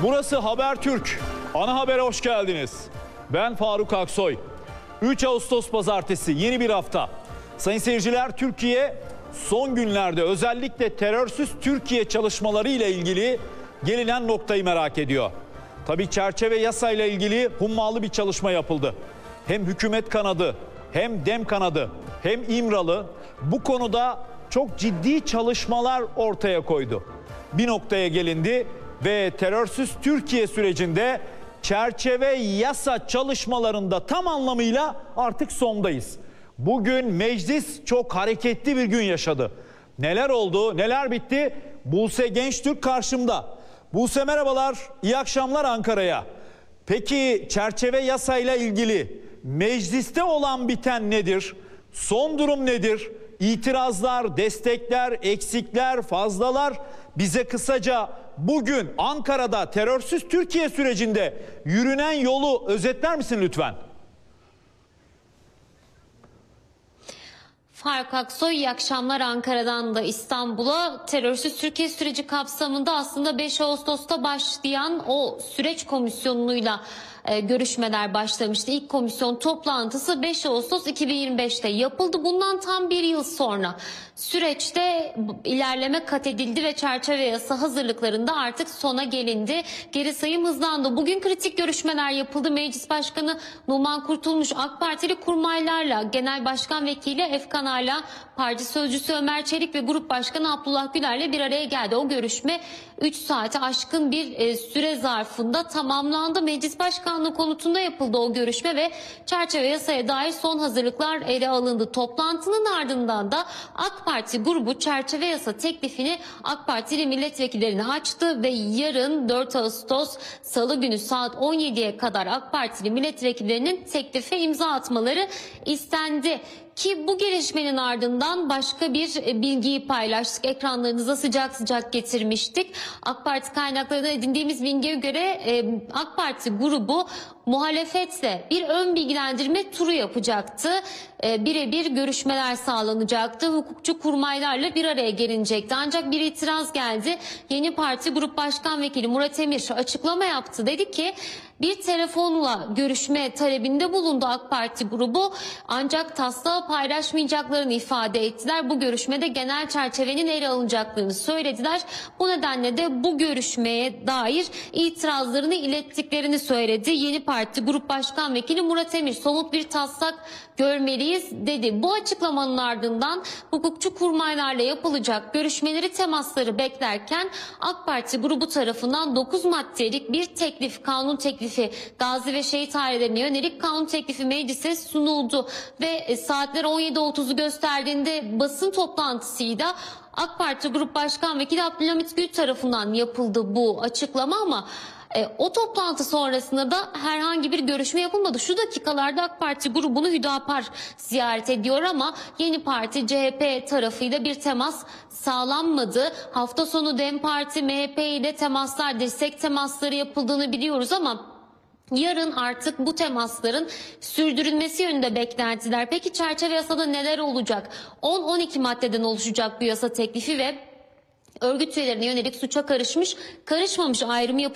Burası Habertürk. Ana habere hoş geldiniz. Ben Faruk Aksoy. 3 Ağustos Pazartesi, yeni bir hafta. Sayın seyirciler, Türkiye son günlerde özellikle terörsüz Türkiye çalışmaları ile ilgili gelinen noktayı merak ediyor. Tabii çerçeve yasayla ilgili hummalı bir çalışma yapıldı. Hem hükümet kanadı, hem dem kanadı, hem İmralı bu konuda çok ciddi çalışmalar ortaya koydu. Bir noktaya gelindi ve terörsüz Türkiye sürecinde çerçeve yasa çalışmalarında tam anlamıyla artık sondayız. Bugün meclis çok hareketli bir gün yaşadı. Neler oldu, neler bitti? Buse Gençtürk karşımda. Buse merhabalar, iyi akşamlar Ankara'ya. Peki çerçeve yasayla ilgili mecliste olan biten nedir? Son durum nedir? İtirazlar, destekler, eksikler, fazlalar. Bize kısaca bugün Ankara'da terörsüz Türkiye sürecinde yürünen yolu özetler misin lütfen? Faruk Aksoy, iyi akşamlar. Ankara'dan da İstanbul'a. Terörsüz Türkiye süreci kapsamında aslında 5 Ağustos'ta başlayan o süreç komisyonuyla görüşmeler başlamıştı. İlk komisyon toplantısı 5 Ağustos 2025'te yapıldı. Bundan tam bir yıl sonra süreçte ilerleme kat edildi ve çerçeve yasa hazırlıklarında artık sona gelindi. Geri sayım hızlandı. Bugün kritik görüşmeler yapıldı. Meclis Başkanı Numan Kurtulmuş AK Partili kurmaylarla, Genel Başkan Vekili Efkan Ala, Parti Sözcüsü Ömer Çelik ve Grup Başkanı Abdullah Güler'le bir araya geldi. O görüşme 3 saate aşkın bir süre zarfında tamamlandı. Meclis Başkanlığı konutunda yapıldı o görüşme ve çerçeve yasaya dair son hazırlıklar ele alındı. Toplantının ardından da AK Parti grubu çerçeve yasa teklifini AK Partili milletvekillerine açtı ve yarın 4 Ağustos Salı günü saat 17'ye kadar AK Partili milletvekillerinin teklife imza atmaları istendi. Ki bu gelişmenin ardından başka bir bilgiyi paylaştık. Ekranlarınıza sıcak sıcak getirmiştik. AK Parti kaynaklarından edindiğimiz bilgiye göre AK Parti grubu muhalefetle bir ön bilgilendirme turu yapacaktı. Birebir görüşmeler sağlanacaktı. Hukukçu kurmaylarla bir araya gelinecekti. Ancak bir itiraz geldi. Yeni Parti Grup Başkan Vekili Murat Emir açıklama yaptı. Dedi ki bir telefonla görüşme talebinde bulundu AK Parti grubu, ancak taslağı paylaşmayacaklarını ifade ettiler. Bu görüşmede genel çerçevenin ele alınacaklarını söylediler. Bu nedenle de bu görüşmeye dair itirazlarını ilettiklerini söyledi. Yeni Parti Grup Başkan Vekili Murat Emir somut bir taslak görmeliyiz dedi. Bu açıklamanın ardından hukukçu kurmaylarla yapılacak görüşmeleri, temasları beklerken AK Parti grubu tarafından 9 maddelik bir teklif, kanun teklifi, gazi ve şehit ailelerine yönelik kanun teklifi meclise sunuldu ve saatler 17.30'u gösterdiğinde basın toplantısıyla AK Parti Grup Başkan Vekili Abdülhamit Gül tarafından yapıldı bu açıklama ama o toplantı sonrasında da herhangi bir görüşme yapılmadı. Şu dakikalarda AK Parti grubunu Hüdapar ziyaret ediyor ama Yeni Parti CHP tarafıyla bir temas sağlanmadı. Hafta sonu DEM Parti MHP ile temaslar, destek temasları yapıldığını biliyoruz ama yarın artık bu temasların sürdürülmesi yönünde beklentiler. Peki çerçeve yasada neler olacak? 10-12 maddeden oluşacak bu yasa teklifi ve örgüt üyelerine yönelik suça karışmış, karışmamış ayrımı yapılacak.